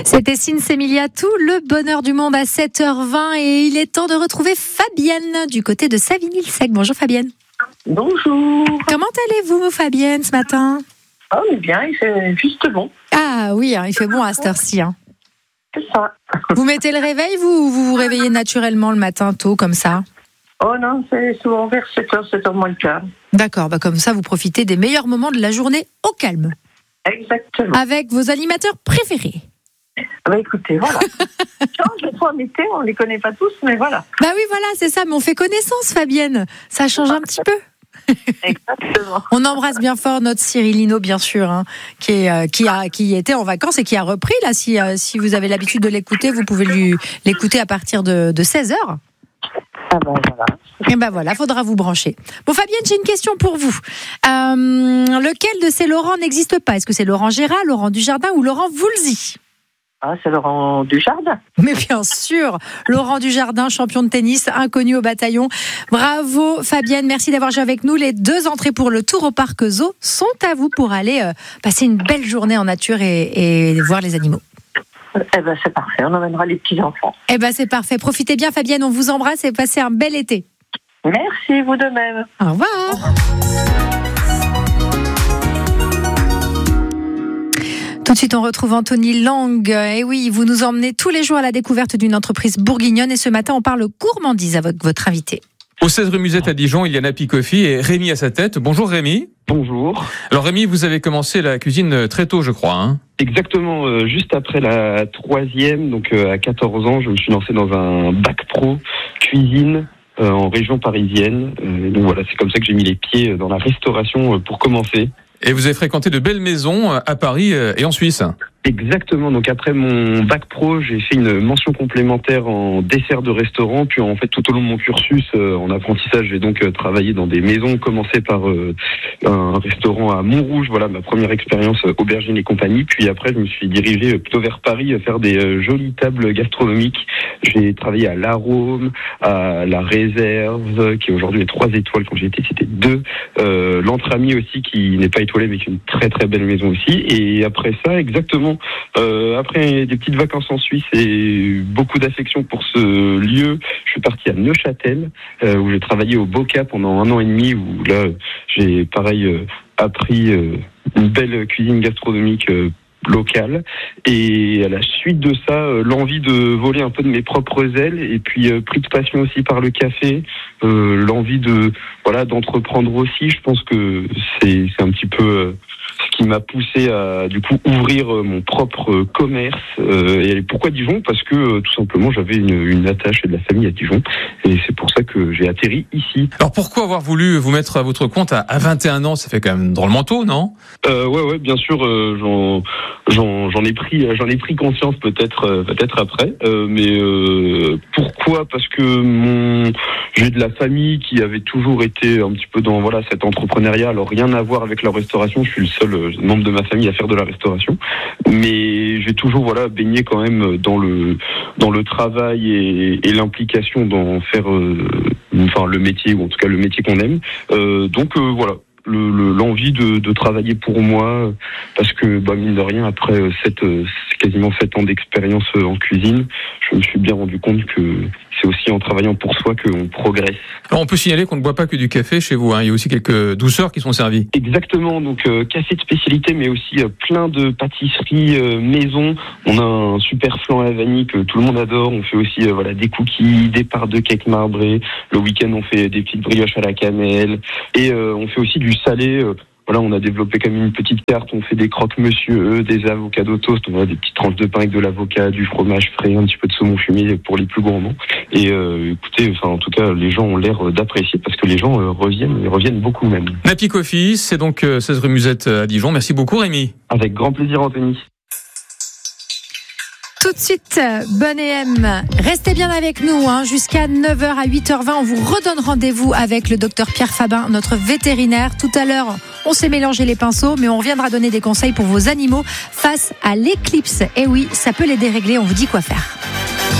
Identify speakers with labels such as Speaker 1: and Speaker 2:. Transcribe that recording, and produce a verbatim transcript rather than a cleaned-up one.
Speaker 1: C'était Sinsemilia, tout le bonheur du monde à sept heures vingt et il est temps de retrouver Fabienne du côté de Savigny-le-Sec. Bonjour Fabienne.
Speaker 2: Bonjour.
Speaker 1: Comment allez-vous Fabienne ce matin ?
Speaker 2: Ah mais bien, il fait juste bon.
Speaker 1: Ah oui, hein, il fait bon à cette heure-ci. Hein.
Speaker 2: C'est ça.
Speaker 1: Vous mettez le réveil, vous, ou vous vous réveillez naturellement le matin tôt comme ça ?
Speaker 2: Oh non, c'est souvent vers sept heures, sept heures moins le quart.
Speaker 1: D'accord, bah comme ça vous profitez des meilleurs moments de la journée au calme.
Speaker 2: Exactement.
Speaker 1: Avec vos animateurs préférés.
Speaker 2: Bah écoutez, voilà. Change de fois mété, on les connaît pas tous, mais voilà.
Speaker 1: Bah oui, voilà, c'est ça, mais on fait connaissance Fabienne. Ça change un petit peu.
Speaker 2: Exactement.
Speaker 1: On embrasse bien fort notre Cyrilino, bien sûr, hein, qui, est, euh, qui, a, qui était en vacances et qui a repris. Là, si, euh, si vous avez l'habitude de l'écouter, vous pouvez lui, l'écouter à partir de, de seize heures.
Speaker 2: Ah ben voilà.
Speaker 1: Et ben voilà, faudra vous brancher. Bon Fabienne, j'ai une question pour vous. Euh, lequel de ces Laurent n'existe pas ? Est-ce que c'est Laurent Gérard, Laurent Dujardin ou Laurent Voulzy ?
Speaker 2: Ah, c'est Laurent Dujardin.
Speaker 1: Mais bien sûr, Laurent Dujardin, champion de tennis, inconnu au bataillon. Bravo Fabienne, merci d'avoir joué avec nous. Les deux entrées pour le Tour au Parc Zoo sont à vous pour aller euh, passer une belle journée en nature et, et voir les animaux.
Speaker 2: Eh ben c'est parfait, on emmènera les petits-enfants.
Speaker 1: Eh ben c'est parfait, profitez bien Fabienne, on vous embrasse et passez un bel été.
Speaker 2: Merci, vous de même.
Speaker 1: Au revoir. Tout de suite, on retrouve Anthony Lang. Et oui, vous nous emmenez tous les jours à la découverte d'une entreprise bourguignonne. Et ce matin, on parle gourmandise avec votre invité.
Speaker 3: Au seize rue Musette à Dijon, il y a Napi Coffee et Rémi à sa tête. Bonjour Rémi.
Speaker 4: Bonjour.
Speaker 3: Alors Rémi, vous avez commencé la cuisine très tôt, je crois. Hein.
Speaker 4: Exactement, euh, juste après la troisième, donc euh, à quatorze ans, je me suis lancé dans un bac pro cuisine euh, en région parisienne. Euh, donc voilà, c'est comme ça que j'ai mis les pieds dans la restauration euh, pour commencer.
Speaker 3: Et vous avez fréquenté de belles maisons à Paris et en Suisse.
Speaker 4: Exactement. Donc après mon bac pro, j'ai fait une mention complémentaire en dessert de restaurant. Puis en fait, tout au long de mon cursus euh, en apprentissage, j'ai donc euh, travaillé dans des maisons. Commencé par euh, un restaurant à Montrouge. Voilà ma première expérience euh, aubergine et compagnie. Puis après, je me suis dirigé euh, plutôt vers Paris à faire des euh, jolies tables gastronomiques. J'ai travaillé à l'Arôme, à la Réserve, qui aujourd'hui est trois étoiles. Quand j'y étais, c'était deux. Euh, L'Entre-Amis aussi, qui n'est pas étoilé, mais qui est une très très belle maison aussi. Et après ça, exactement. Euh, après des petites vacances en Suisse et beaucoup d'affection pour ce lieu, je suis parti à Neuchâtel euh, où j'ai travaillé au Boca pendant un an et demi où là j'ai pareil euh, appris euh, une belle cuisine gastronomique euh, locale et à la suite de ça euh, l'envie de voler un peu de mes propres ailes et puis euh, pris de passion aussi par le café, euh, l'envie de voilà d'entreprendre aussi. Je pense que c'est c'est un petit peu euh, ce qui m'a poussé à du coup ouvrir mon propre commerce. Euh, et pourquoi Dijon ? Parce que euh, tout simplement j'avais une, une attache et de la famille à Dijon et c'est pour ça que j'ai atterri ici.
Speaker 3: Alors pourquoi avoir voulu vous mettre à votre compte à, à vingt et un ans ? Ça fait quand même drôlement tôt, non ?
Speaker 4: euh, Ouais ouais bien sûr euh, j'en, j'en j'en ai pris j'en ai pris conscience peut-être euh, peut-être après euh, mais euh, pourquoi ? Parce que mon j'ai de la famille qui avait toujours été un petit peu dans voilà cet entrepreneuriat. Alors rien à voir avec la restauration, je suis le seul membre de ma famille à faire de la restauration, mais j'ai toujours voilà baigné quand même dans le dans le travail et, et l'implication d'en faire euh, enfin le métier ou en tout cas le métier qu'on aime. Euh, donc euh, voilà. Le, le, l'envie de, de travailler pour moi parce que bah, mine de rien après sept, quasiment sept ans d'expérience en cuisine, je me suis bien rendu compte que c'est aussi en travaillant pour soi qu'on progresse.
Speaker 3: Alors on peut signaler qu'on ne boit pas que du café chez vous, hein. Il y a aussi quelques douceurs qui sont servies.
Speaker 4: Exactement, donc euh, café de spécialité mais aussi euh, plein de pâtisseries euh, maison. On a un super flan à la vanille que tout le monde adore. On fait aussi euh, voilà des cookies, des parts de cake marbré. Le week-end on fait des petites brioches à la cannelle et euh, on fait aussi du salé. Euh, Voilà, on a développé comme une petite carte, on fait des croque-monsieur, des avocados toast, on a des petites tranches de pain avec de l'avocat, du fromage frais, un petit peu de saumon fumé pour les plus gourmands. Et euh, écoutez, enfin en tout cas, les gens ont l'air d'apprécier parce que les gens euh, reviennent, ils reviennent beaucoup même.
Speaker 3: Napi Coffee, c'est donc euh, seize rue Musette à Dijon. Merci beaucoup Rémi.
Speaker 4: Avec grand plaisir Anthony.
Speaker 1: Tout de suite, Bonne et M. Restez bien avec nous hein, jusqu'à neuf heures à huit heures vingt. On vous redonne rendez-vous avec le docteur Pierre Fabin, notre vétérinaire. Tout à l'heure, on s'est mélangé les pinceaux, mais on reviendra donner des conseils pour vos animaux face à l'éclipse. Et oui, ça peut les dérégler, on vous dit quoi faire.